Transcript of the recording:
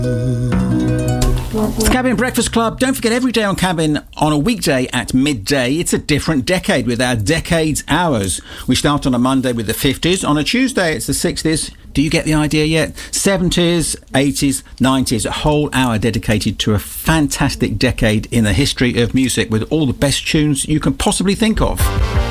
The Cabin Breakfast Club. Don't forget, every day on Cabin on a weekday at midday, it's a different decade with our Decades Hours. We start on a Monday with the 50s. On a Tuesday, it's the 60s. Do you get the idea yet? 70s, 80s, 90s. A whole hour dedicated to a fantastic decade in the history of music with all the best tunes you can possibly think of.